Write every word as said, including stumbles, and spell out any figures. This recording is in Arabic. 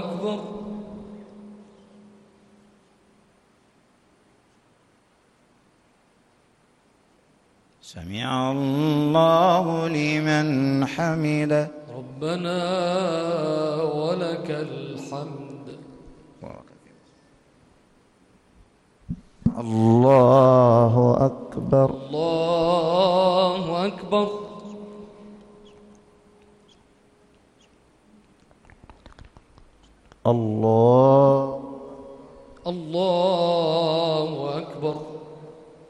أكبر. سمع الله لمن حمده. ربنا ولك الحمد. الله أكبر. الله أكبر. الله الله